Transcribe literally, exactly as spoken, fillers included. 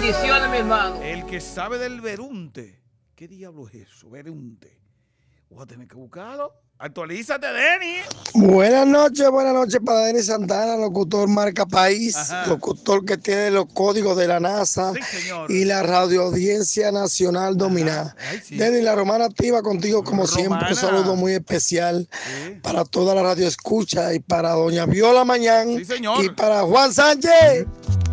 Bendiciones, mi hermano. El que sabe del verunte. ¿Qué diablo es eso? Verunte. Voy a tener que buscarlo. Actualízate, Denis. Buenas noches, buenas noches para Denis Santana, locutor marca país, Ajá. locutor que tiene los códigos de la NASA Sí, señor. y la radioaudiencia nacional dominada. Ay, sí. Denis, la romana activa contigo como Romana. siempre, un saludo muy especial Sí. para toda la radio escucha y para doña Viola Mañán Sí, señor. y para Juan Sánchez.